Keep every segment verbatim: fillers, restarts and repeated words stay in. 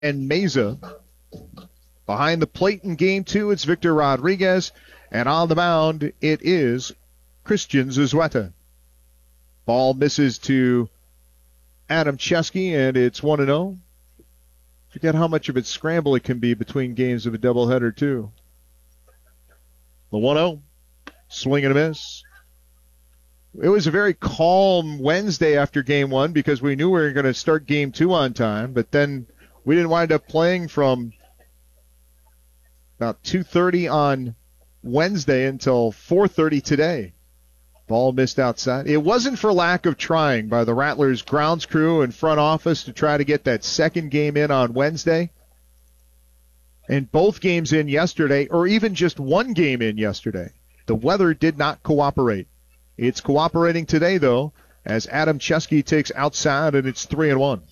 and Mesa. Behind the plate in game two, it's Victor Rodriguez. And on the mound, it is Christian Zazueta. Ball misses to Adam Chesky, and it's one and oh. Forget how much of a scramble it can be between games of a doubleheader, too. The one oh. Swing and a miss. It was a very calm Wednesday after game one because we knew we were going to start game two on time, but then we didn't wind up playing from about two thirty on Wednesday until four thirty today. Ball missed outside. It wasn't for lack of trying by the Rattlers grounds crew and front office to try to get that second game in on Wednesday. And both games in yesterday, or even just one game in yesterday, the weather did not cooperate. It's cooperating today, though, as Adam Chesky takes outside, and it's three and one.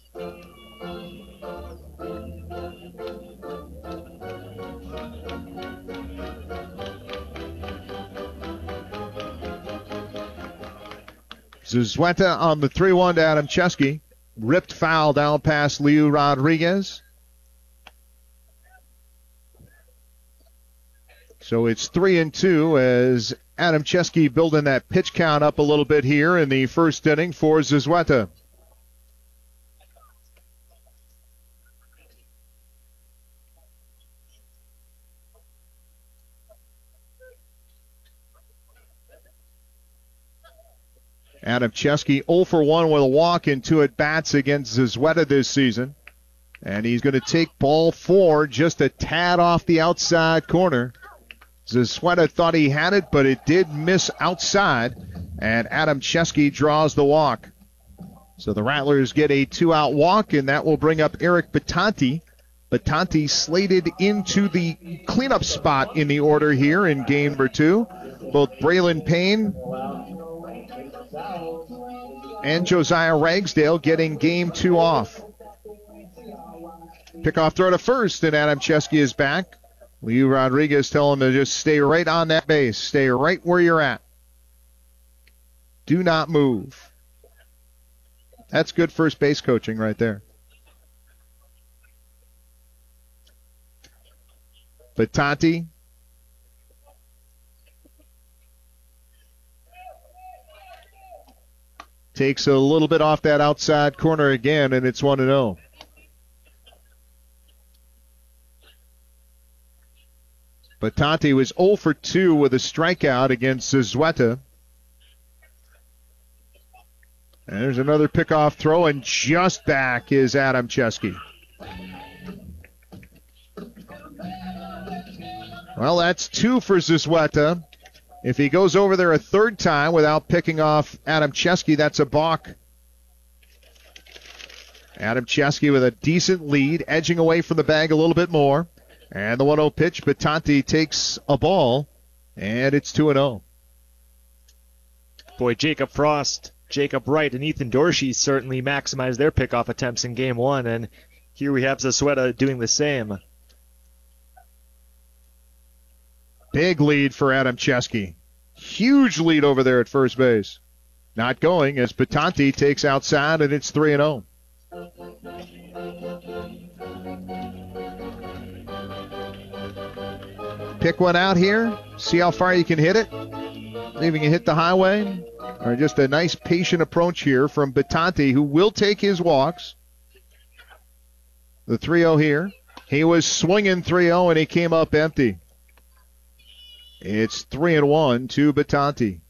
Zazueta on the three one to Adam Chesky. Ripped foul down past Liu Rodriguez. So it's three and two as Adam Chesky building that pitch count up a little bit here in the first inning for Zazueta. Adam Chesky oh for one with a walk in two at-bats against Zazueta this season. And he's going to take ball four just a tad off the outside corner. Zazueta thought he had it, but it did miss outside. And Adam Chesky draws the walk. So the Rattlers get a two-out walk, and that will bring up Eric Batanti. Batanti slated into the cleanup spot in the order here in game number two. Both Braylon Payne and Josiah Ragsdale getting game two off. Pickoff throw to first, and Adam Chesky is back. Liu Rodriguez telling him to just stay right on that base. Stay right where you're at. Do not move. That's good first base coaching right there. Batanti. Takes a little bit off that outside corner again, and it's one and oh. Batanti was oh for two with a strikeout against Zazueta. And there's another pickoff throw, and just back is Adam Chesky. Well, that's two for Zazueta. If he goes over there a third time without picking off Adam Chesky, that's a balk. Adam Chesky with a decent lead, edging away from the bag a little bit more. And the one oh pitch, Batanti takes a ball, and it's two and oh. Boy, Jacob Frost, Jacob Wright, and Ethan Dorsey certainly maximized their pickoff attempts in game one, and here we have Zazueta doing the same. Big lead for Adam Chesky. Huge lead over there at first base. Not going as Batanti takes outside, and it's three and oh. Pick one out here. See how far you can hit it. Leaving it hit the highway. Or just a nice patient approach here from Batanti, who will take his walks. The three oh here. He was swinging three oh, and he came up empty. It's three and one to Batanti.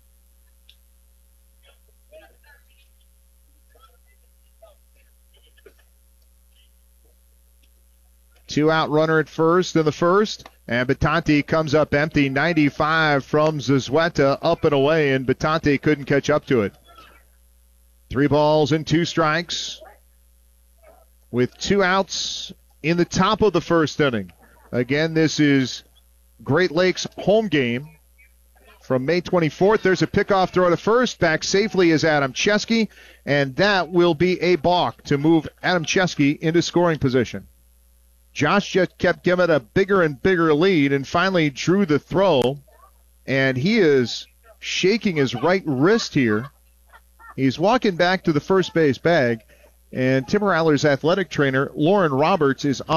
Two out runner at first in the first. And Batanti comes up empty. ninety-five from Zazueta, up and away, and Batanti couldn't catch up to it. Three balls and two strikes with two outs in the top of the first inning. Again, this is Great Lakes home game from May twenty-fourth. There's a pickoff throw to first. Back safely is Adam Chesky, and that will be a balk to move Adam Chesky into scoring position. Josh just kept giving it a bigger and bigger lead and finally drew the throw, and he is shaking his right wrist here. He's walking back to the first base bag, And Tim Rowler's athletic trainer, Lauren Roberts, is on.